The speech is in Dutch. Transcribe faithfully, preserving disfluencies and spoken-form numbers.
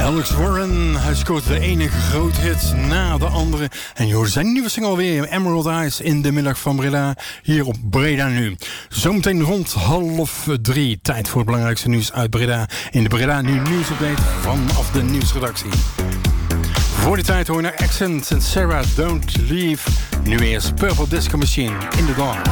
Alex Warren, hij scoort de ene grote hit na de andere. En je hoort zijn nieuwe single weer, Emerald Eyes, in de middag van Breda, hier op Breda Nu. Zometeen rond half drie, tijd voor het belangrijkste nieuws uit Breda in de Breda Nu nieuwsupdate vanaf de nieuwsredactie. Voor die tijd hoor je naar Accent en Sarah Don't Leave. Nu eerst Purple Disco Machine in the Dawn.